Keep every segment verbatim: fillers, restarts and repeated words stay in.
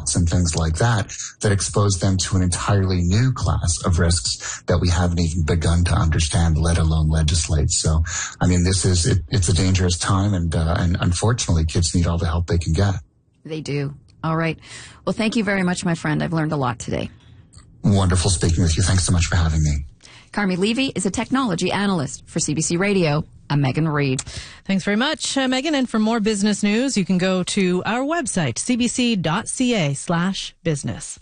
stocks and things like that, that expose them to an entirely new class of risks that we haven't even begun to understand, let alone legislate. So, I mean, this is, it, it's a dangerous time, and, uh, and unfortunately, kids need all the help they can get. They do. All right. Well, thank you very much, my friend. I've learned a lot today. Wonderful speaking with you. Thanks so much for having me. Carmi Levy is a technology analyst for C B C Radio. I'm Megan Reid. Thanks very much, uh, Megan. And for more business news, you can go to our website, cbc.ca slash business.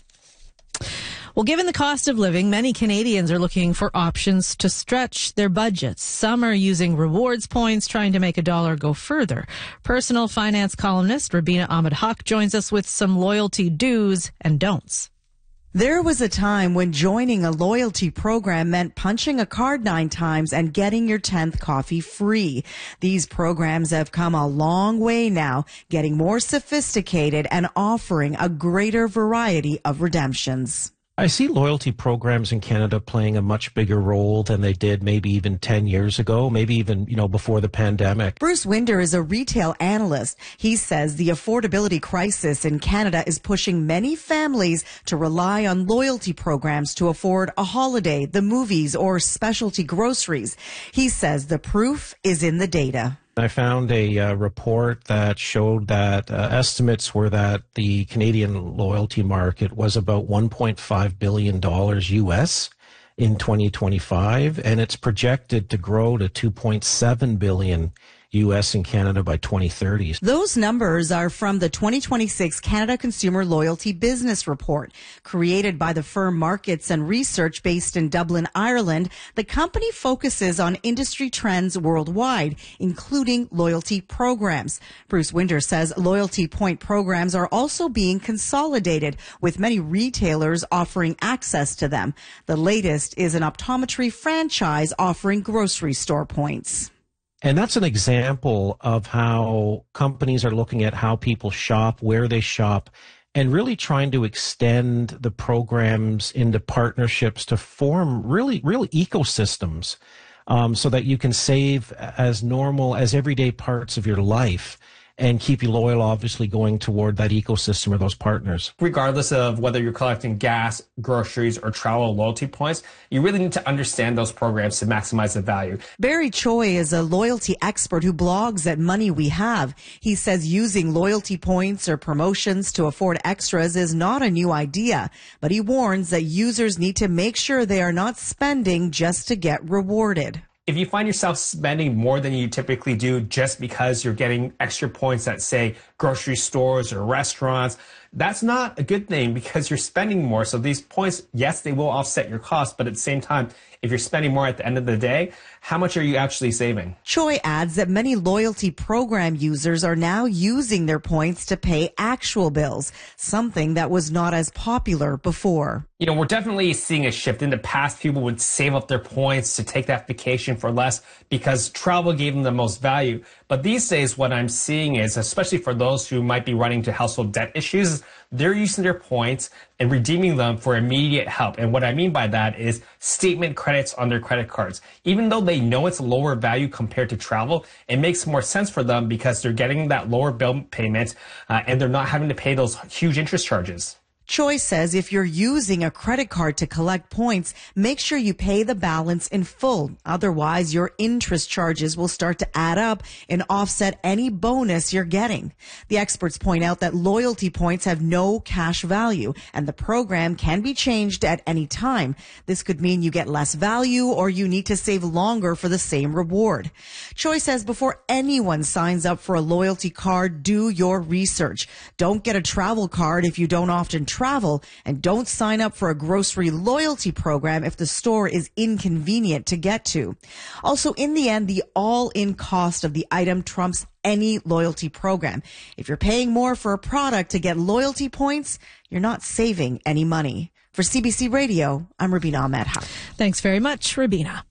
Well, given the cost of living, many Canadians are looking for options to stretch their budgets. Some are using rewards points, trying to make a dollar go further. Personal finance columnist Rubina Ahmed-Haq joins us with some loyalty do's and don'ts. There was a time when joining a loyalty program meant punching a card nine times and getting your tenth coffee free. These programs have come a long way now, getting more sophisticated and offering a greater variety of redemptions. I see loyalty programs in Canada playing a much bigger role than they did maybe even ten years ago, maybe even, you know, before the pandemic. Bruce Winder is a retail analyst. He says the affordability crisis in Canada is pushing many families to rely on loyalty programs to afford a holiday, the movies, or specialty groceries. He says the proof is in the data. I found a uh, report that showed that uh, estimates were that the Canadian loyalty market was about one point five billion dollars U S in twenty twenty-five, and it's projected to grow to two point seven billion dollars U S in Canada by twenty thirty. Those numbers are from the twenty twenty-six Canada Consumer Loyalty Business Report. Created by the firm Markets and Research based in Dublin, Ireland, the company focuses on industry trends worldwide, including loyalty programs. Bruce Winder says loyalty point programs are also being consolidated, with many retailers offering access to them. The latest is an optometry franchise offering grocery store points. And that's an example of how companies are looking at how people shop, where they shop, and really trying to extend the programs into partnerships to form really, really ecosystems, um, so that you can save as normal, as everyday parts of your life and keep you loyal, obviously, going toward that ecosystem or those partners. Regardless of whether you're collecting gas, groceries, or travel loyalty points, you really need to understand those programs to maximize the value. Barry Choi is a loyalty expert who blogs at Money We Have. He says using loyalty points or promotions to afford extras is not a new idea, but he warns that users need to make sure they are not spending just to get rewarded. If you find yourself spending more than you typically do just because you're getting extra points at, say, grocery stores or restaurants, that's not a good thing because you're spending more. So these points, yes, they will offset your costs, but at the same time, if you're spending more at the end of the day, how much are you actually saving? Choi adds that many loyalty program users are now using their points to pay actual bills, something that was not as popular before. You know, we're definitely seeing a shift. In the past, people would save up their points to take that vacation for less because travel gave them the most value. But these days, what I'm seeing is, especially for those who might be running into household debt issues, they're using their points and redeeming them for immediate help. And what I mean by that is statement credits on their credit cards. Even though they know it's lower value compared to travel, it makes more sense for them because they're getting that lower bill payment uh, and they're not having to pay those huge interest charges. Choi says if you're using a credit card to collect points, make sure you pay the balance in full. Otherwise, your interest charges will start to add up and offset any bonus you're getting. The experts point out that loyalty points have no cash value, and the program can be changed at any time. This could mean you get less value or you need to save longer for the same reward. Choi says before anyone signs up for a loyalty card, do your research. Don't get a travel card if you don't often travel. travel, and don't sign up for a grocery loyalty program if the store is inconvenient to get to. Also, in the end, the all-in cost of the item trumps any loyalty program. If you're paying more for a product to get loyalty points, you're not saving any money. For C B C Radio, I'm Rubina Ahmed-Haq. Thanks very much, Rubina.